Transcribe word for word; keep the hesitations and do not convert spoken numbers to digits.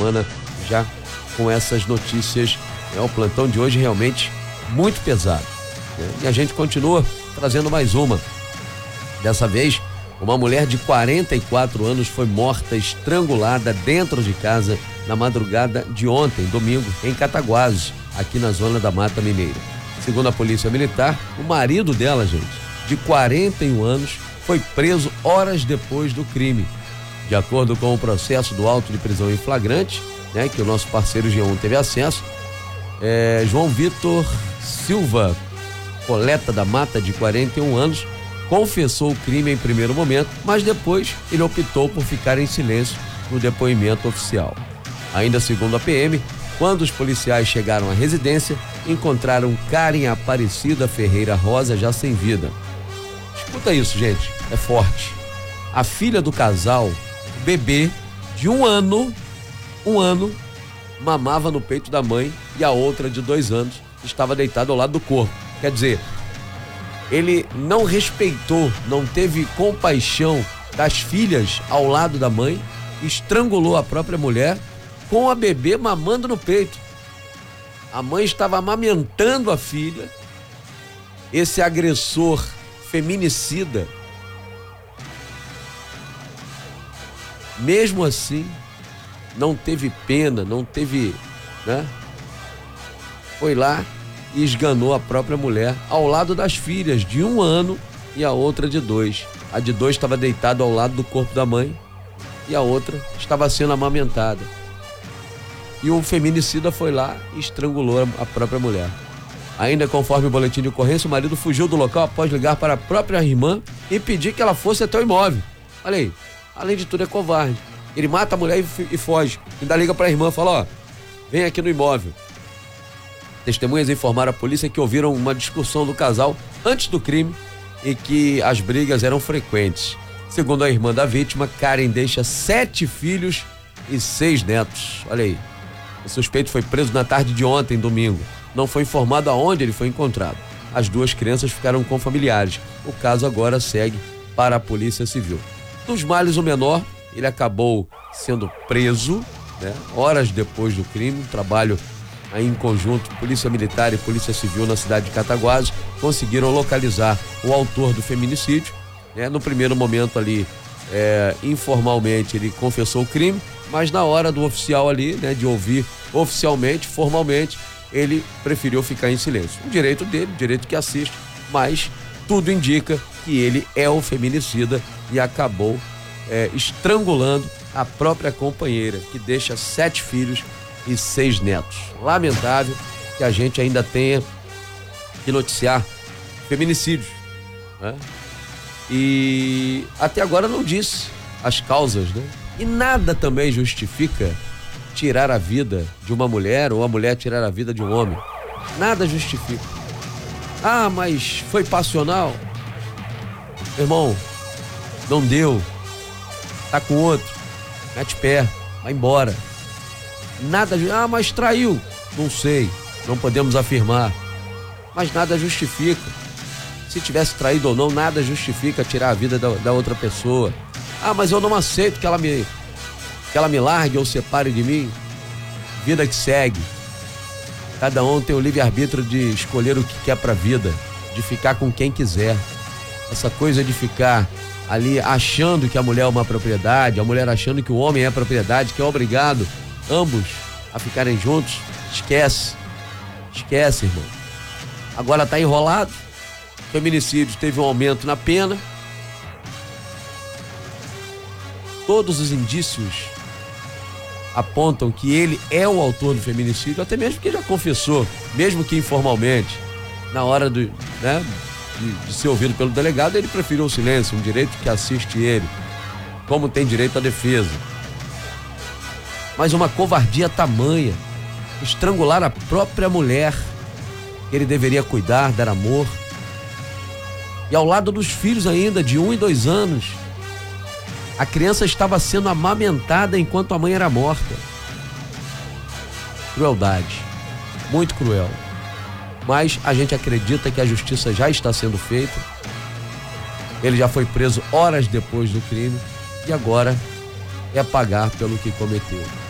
semana já com essas notícias. É, o plantão de hoje realmente muito pesado, né? E a gente continua trazendo mais uma. Dessa vez, uma mulher de quarenta e quatro anos foi morta estrangulada dentro de casa na madrugada de ontem, domingo, em Cataguases, aqui na zona da Mata Mineira. Segundo a Polícia Militar, o marido dela, gente, de quarenta e um anos, foi preso horas depois do crime. De acordo com o processo do auto de prisão em flagrante, né, que o nosso parceiro G um teve acesso, é, João Vitor Silva Coleta da Mata, de quarenta e um anos, confessou o crime em primeiro momento, mas depois ele optou por ficar em silêncio no depoimento oficial. Ainda segundo a P M, quando os policiais chegaram à residência, encontraram Karen Aparecida Ferreira Rosa já sem vida. Escuta isso, gente, é forte. A filha do casal, bebê de um ano, um ano, mamava no peito da mãe, e a outra, de dois anos, estava deitada ao lado do corpo. Quer dizer, ele não respeitou, não teve compaixão das filhas ao lado da mãe, estrangulou a própria mulher com a bebê mamando no peito. A mãe estava amamentando a filha. Esse agressor feminicida, mesmo assim, não teve pena, não teve, né? Foi lá e esganou a própria mulher ao lado das filhas de um ano e a outra de dois. A de dois estava deitada ao lado do corpo da mãe e a outra estava sendo amamentada. E o feminicida foi lá e estrangulou a própria mulher. Ainda conforme o boletim de ocorrência, o marido fugiu do local após ligar para a própria irmã e pedir que ela fosse até o imóvel. Olha aí, além de tudo é covarde. Ele mata a mulher e, e foge. Ainda liga para a irmã e fala, ó, vem aqui no imóvel. Testemunhas informaram à polícia que ouviram uma discussão do casal antes do crime e que as brigas eram frequentes. Segundo a irmã da vítima, Karen deixa sete filhos e seis netos. Olha aí. O suspeito foi preso na tarde de ontem, domingo. Não foi informado aonde ele foi encontrado. As duas crianças ficaram com familiares. O caso agora segue para a Polícia Civil. Dos males, o menor, ele acabou sendo preso, né, horas depois do crime. Um trabalho aí em conjunto, Polícia Militar e Polícia Civil na cidade de Cataguases conseguiram localizar o autor do feminicídio, né? No primeiro momento ali, é, informalmente ele confessou o crime, mas na hora do oficial ali, né, de ouvir oficialmente, formalmente, ele preferiu ficar em silêncio. O direito dele, o direito que assiste, mas tudo indica que ele é o feminicida e acabou é, estrangulando a própria companheira, que deixa sete filhos e seis netos. Lamentável que a gente ainda tenha que noticiar feminicídios, né? E até agora não disse as causas, né? E nada também justifica tirar a vida de uma mulher ou a mulher tirar a vida de um homem. Nada justifica. Ah, mas foi passional? Irmão, não deu. Tá com outro. Mete pé, vai embora. Nada, ah, mas traiu. Não sei, não podemos afirmar. Mas nada justifica. Se tivesse traído ou não, nada justifica tirar a vida da, da outra pessoa. Ah, mas eu não aceito que ela me, que ela me largue ou separe de mim. Vida que segue. Cada um tem o livre-arbítrio de escolher o que quer pra vida, de ficar com quem quiser. Essa coisa de ficar ali achando que a mulher é uma propriedade, a mulher achando que o homem é propriedade, que é obrigado ambos a ficarem juntos, esquece. Esquece, irmão. Agora tá enrolado. Feminicídio teve um aumento na pena. Todos os indícios apontam que ele é o autor do feminicídio, até mesmo que ele já confessou, mesmo que informalmente. Na hora do, né, de, de ser ouvido pelo delegado, ele preferiu o silêncio, um direito que assiste ele, como tem direito à defesa. Mas uma covardia tamanha, estrangular a própria mulher, que ele deveria cuidar, dar amor, e ao lado dos filhos ainda, de um e dois anos, a criança estava sendo amamentada enquanto a mãe era morta. Crueldade, muito cruel. Mas a gente acredita que a justiça já está sendo feita. Ele já foi preso horas depois do crime e agora é pagar pelo que cometeu.